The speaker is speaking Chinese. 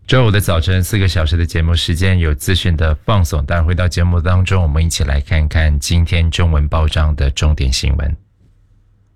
周五的早晨4个小时的节目时间，有资讯的放送。当然回到节目当中，我们一起来看看今天中文报章的重点新闻。